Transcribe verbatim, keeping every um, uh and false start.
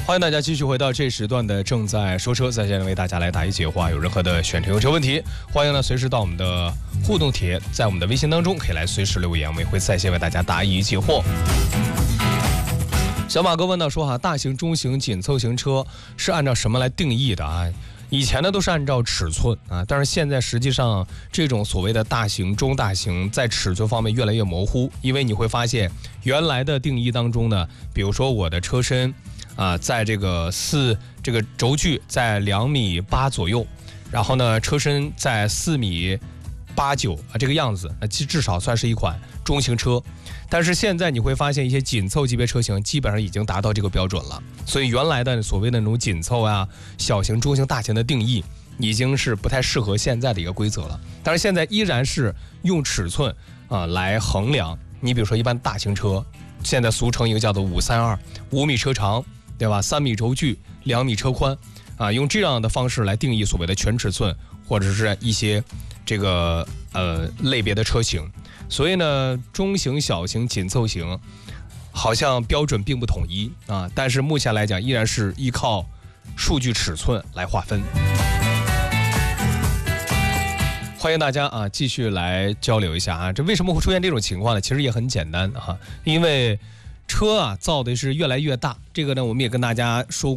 欢迎大家继续回到这时段的正在说车，在线为大家来答疑解惑。有任何的选车用车问题，欢迎呢随时到我们的互动帖，在我们的微信当中可以来随时留言，我们也会在线为大家答疑解惑。小马哥问到说哈，大型、中型、紧凑型车是按照什么来定义的啊？以前呢都是按照尺寸啊，但是现在实际上这种所谓的大型、中大型在尺寸方面越来越模糊，因为你会发现原来的定义当中呢，比如说我的车身啊，在这个四这个轴距在两米八左右，然后呢车身在四米八九啊这个样子，那至少算是一款中型车。但是现在你会发现一些紧凑级别车型基本上已经达到这个标准了，所以原来的所谓的那种紧凑啊、小型、中型、大型的定义已经是不太适合现在的一个规则了。但是现在依然是用尺寸啊来衡量。你比如说一般大型车，现在俗称一个叫做五三二，五米车长，对吧？三米轴距，两米车宽，啊，用这样的方式来定义所谓的全尺寸，或者是一些这个呃类别的车型。所以呢，中型、小型、紧凑型，好像标准并不统一啊。但是目前来讲，依然是依靠数据尺寸来划分。欢迎大家啊，继续来交流一下啊。这为什么会出现这种情况呢？其实也很简单啊，因为车啊造的是越来越大，这个呢我们也跟大家说过。